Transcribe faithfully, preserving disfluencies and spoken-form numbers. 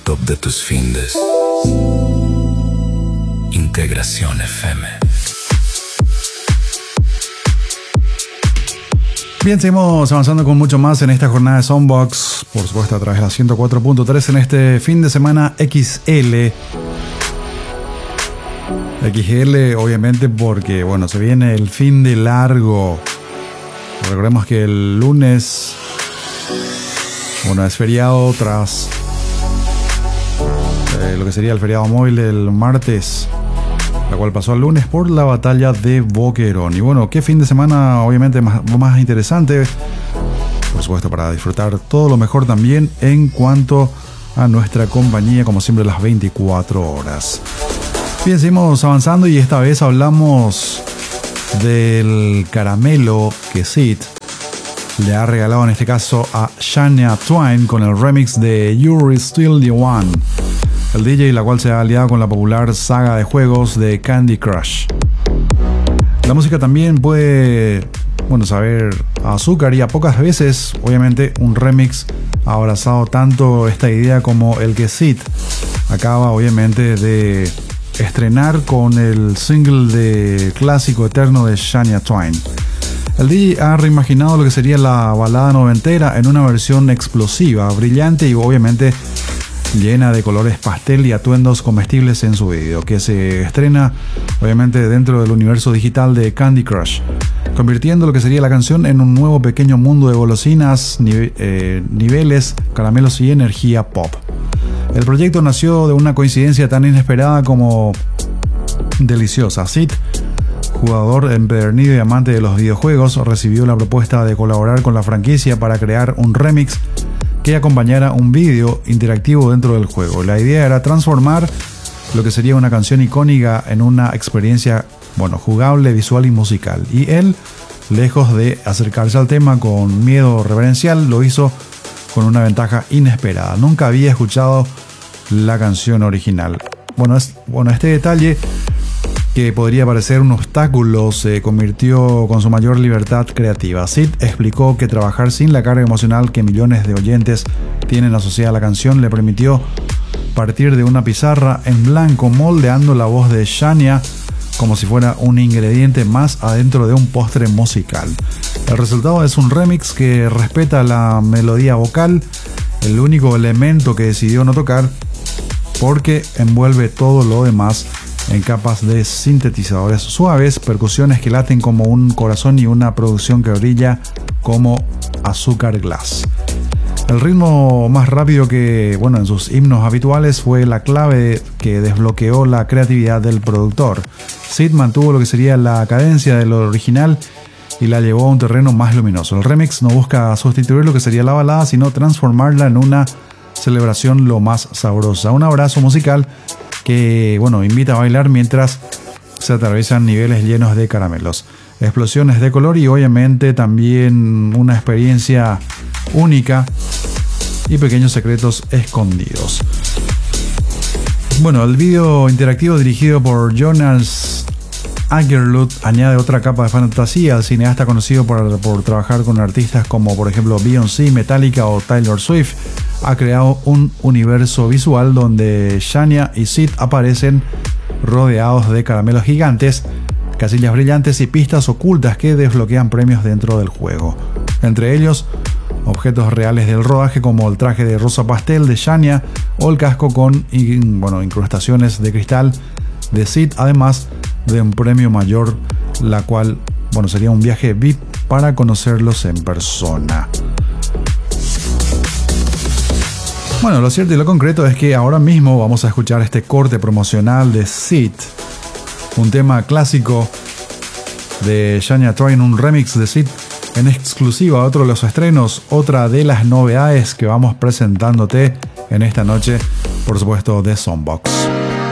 top de tus findes. Integración F M. Bien, seguimos avanzando con mucho más en esta jornada de Soundbox, por supuesto a través de la ciento cuatro punto tres en este fin de semana X L. X L obviamente porque, bueno, se viene el fin de largo. Recordemos que el lunes, bueno, es feriado tras eh, lo que sería el feriado móvil del martes, la cual pasó al lunes por la batalla de Boquerón. Y bueno, qué fin de semana obviamente más, más interesante, por supuesto, para disfrutar todo lo mejor también en cuanto a nuestra compañía, como siempre, las veinticuatro horas. Bien, seguimos avanzando y esta vez hablamos del caramelo que Sid le ha regalado en este caso a Shania Twain con el remix de You're Still the One, el D J la cual se ha aliado con la popular saga de juegos de Candy Crush. La música también puede, bueno, saber a azúcar y a pocas veces, obviamente, un remix ha abrazado tanto esta idea como el que Sid acaba obviamente de estrenar con el single de clásico eterno de Shania Twain. El D J ha reimaginado lo que sería la balada noventera en una versión explosiva, brillante y obviamente llena de colores pastel y atuendos comestibles en su video, que se estrena obviamente dentro del universo digital de Candy Crush, convirtiendo lo que sería la canción en un nuevo pequeño mundo de golosinas, nive- eh, niveles, caramelos y energía pop. El proyecto nació de una coincidencia tan inesperada como deliciosa. Sid, jugador empedernido y amante de los videojuegos, recibió la propuesta de colaborar con la franquicia para crear un remix que acompañara un vídeo interactivo dentro del juego. La idea era transformar lo que sería una canción icónica en una experiencia, bueno, jugable, visual y musical. Y él, lejos de acercarse al tema con miedo reverencial, lo hizo con una ventaja inesperada. Nunca había escuchado la canción original. Bueno, es, bueno, este detalle, que podría parecer un obstáculo, se convirtió con su mayor libertad creativa. Sid explicó que trabajar sin la carga emocional que millones de oyentes tienen asociada a la canción le permitió partir de una pizarra en blanco, moldeando la voz de Shania como si fuera un ingrediente más adentro de un postre musical. El resultado es un remix que respeta la melodía vocal, el único elemento que decidió no tocar, porque envuelve todo lo demás en capas de sintetizadores suaves, percusiones que laten como un corazón y una producción que brilla como azúcar glass. El ritmo más rápido que, bueno, en sus himnos habituales fue la clave que desbloqueó la creatividad del productor. Sid mantuvo lo que sería la cadencia del original y la llevó a un terreno más luminoso. El remix no busca sustituir lo que sería la balada, sino transformarla en una celebración lo más sabrosa. Un abrazo musical que, bueno, invita a bailar mientras se atraviesan niveles llenos de caramelos, explosiones de color y obviamente también una experiencia única y pequeños secretos escondidos. Bueno, el video interactivo dirigido por Jonas Agerlund añade otra capa de fantasía. El cineasta, conocido por, por trabajar con artistas como por ejemplo Beyoncé, Metallica o Taylor Swift, ha creado un universo visual donde Shania y Sid aparecen rodeados de caramelos gigantes, casillas brillantes y pistas ocultas que desbloquean premios dentro del juego. Entre ellos, objetos reales del rodaje como el traje de rosa pastel de Shania o el casco con bueno, incrustaciones de cristal de Sid, además de un premio mayor, la cual, bueno, sería un viaje V I P para conocerlos en persona. Bueno, lo cierto y lo concreto es que ahora mismo vamos a escuchar este corte promocional de Sid, un tema clásico de Shania Twain, un remix de Sid en exclusiva, otro de los estrenos, otra de las novedades que vamos presentándote en esta noche, por supuesto, de Soundbox.